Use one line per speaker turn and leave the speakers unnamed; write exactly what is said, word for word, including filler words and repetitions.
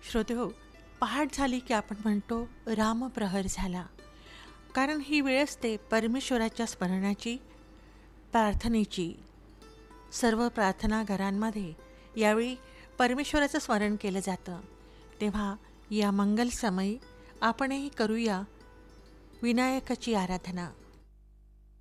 श्रोतेहो, पहाट झाली की आपण म्हणतो रामप्रहर झाला. कारण ही वेळ असते परमेश्वराच्या स्मरणाची, प्रार्थनेची. सर्व प्रार्थना घरांमध्ये यावेळी परमेश्वराचं स्मरण केलं जातं. तेव्हा या मंगल समयी आपणही करूया विनायकाची आराधना.